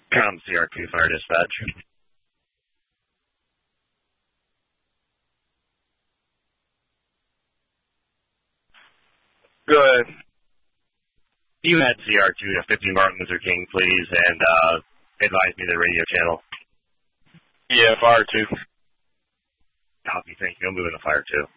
CR2 Fire Dispatch. Go ahead. You had CR2 to 50 Martin Luther King, please, and advise me the radio channel. Yeah, Fire 2. Copy, thank you. I'm moving to Fire 2.